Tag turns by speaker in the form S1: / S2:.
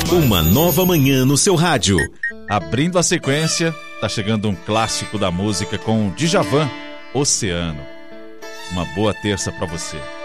S1: Uma nova manhã no seu rádio.
S2: Abrindo a sequência, tá chegando um clássico da música com Djavan, Oceano. Uma boa terça pra você.